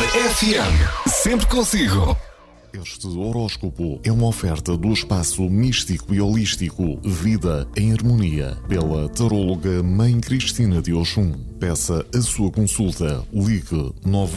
FM. Sempre consigo. Este horóscopo é uma oferta do espaço místico e holístico Vida em Harmonia, pela taróloga Mãe Cristina de Oxum. Peça a sua consulta. Ligue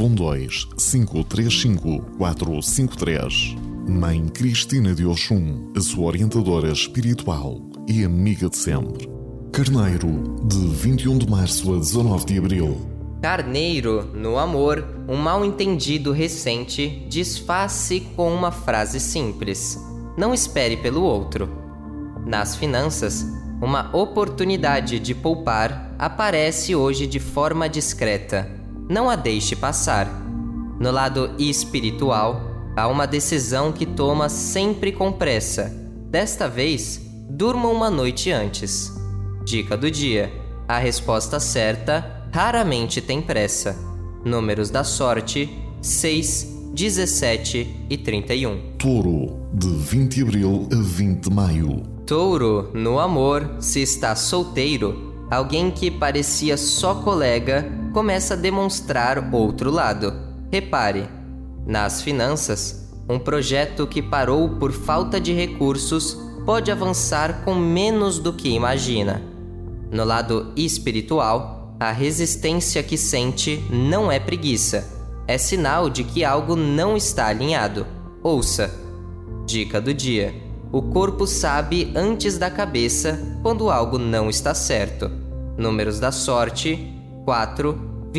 912-535-453. Mãe Cristina de Oxum, a sua orientadora espiritual e amiga de sempre. Carneiro, de 21 de março a 19 de abril. Carneiro, no amor, um mal-entendido recente desfaz-se com uma frase simples: não espere pelo outro. Nas finanças, uma oportunidade de poupar aparece hoje de forma discreta. Não a deixe passar. No lado espiritual, há uma decisão que toma sempre com pressa. Desta vez, durma uma noite antes. Dica do dia: a resposta certa raramente tem pressa. Números da sorte: 6, 17 e 31. Touro, de 20 de abril a 20 de maio. Touro, no amor, se está solteiro, alguém que parecia só colega começa a demonstrar outro lado. Repare. Nas finanças, um projeto que parou por falta de recursos pode avançar com menos do que imagina. No lado espiritual, a resistência que sente não é preguiça. É sinal de que algo não está alinhado. Ouça. Dica do dia: o corpo sabe antes da cabeça quando algo não está certo. Números da sorte: 4,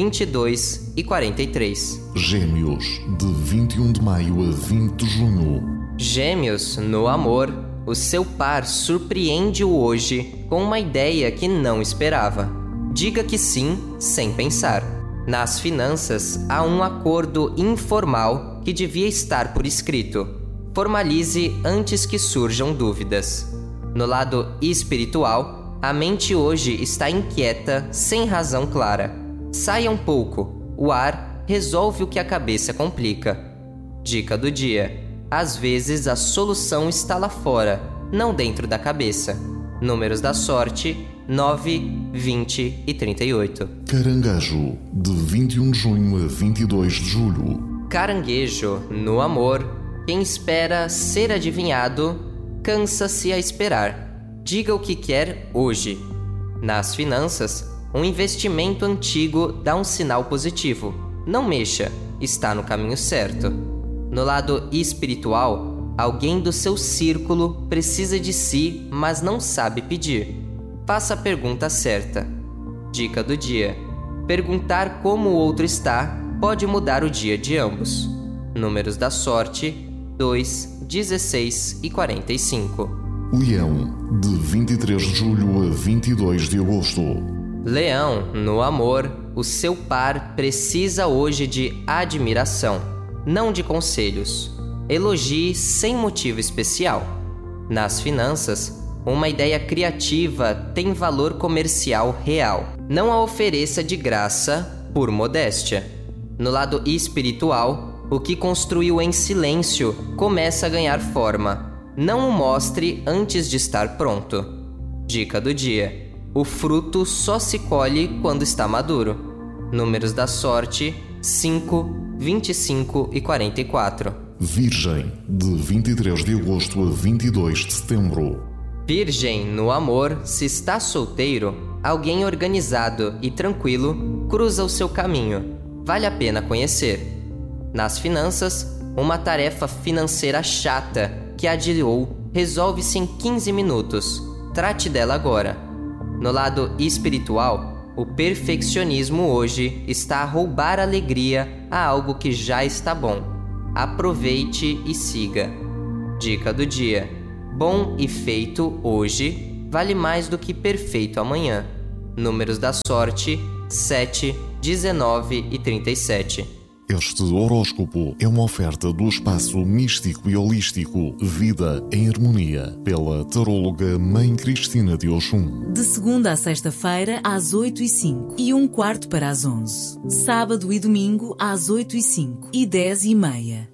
22 e 43. Gêmeos, de 21 de maio a 20 de junho. Gêmeos, no amor, o seu par surpreende-o hoje com uma ideia que não esperava. Diga que sim, sem pensar. Nas finanças, há um acordo informal que devia estar por escrito. Formalize antes que surjam dúvidas. No lado espiritual, a mente hoje está inquieta, sem razão clara. Saia um pouco. O ar resolve o que a cabeça complica. Dica do dia: às vezes a solução está lá fora, não dentro da cabeça. Números da sorte: 9, 20 e 38. Caranguejo, de 21 de junho a 22 de julho. Caranguejo, no amor, quem espera ser adivinhado, cansa-se a esperar. Diga o que quer hoje. Nas finanças, um investimento antigo dá um sinal positivo. Não mexa, está no caminho certo. No lado espiritual, alguém do seu círculo precisa de si, mas não sabe pedir. Faça a pergunta certa. Dica do dia: perguntar como o outro está pode mudar o dia de ambos. Números da sorte: 2, 16 e 45. Leão, de 23 de julho a 22 de agosto. Leão, no amor, o seu par precisa hoje de admiração, não de conselhos. Elogie sem motivo especial. Nas finanças, uma ideia criativa tem valor comercial real. Não a ofereça de graça por modéstia. No lado espiritual, o que construiu em silêncio começa a ganhar forma. Não o mostre antes de estar pronto. Dica do dia: o fruto só se colhe quando está maduro. Números da sorte: 5, 25 e 44. Virgem, de 23 de agosto a 22 de setembro. Virgem, no amor, se está solteiro, alguém organizado e tranquilo cruza o seu caminho. Vale a pena conhecer. Nas finanças, uma tarefa financeira chata que adiou resolve-se em 15 minutos. Trate dela agora. No lado espiritual, o perfeccionismo hoje está a roubar alegria a algo que já está bom. Aproveite e siga. Dica do dia: bom e feito hoje vale mais do que perfeito amanhã. Números da sorte: 7, 19 e 37. Este horóscopo é uma oferta do espaço místico e holístico Vida em Harmonia, pela taróloga Mãe Cristina de Oxum. De segunda a sexta-feira, às 8h05 e 1/4 para as 11. Sábado e domingo, às 8h05 e 10h30.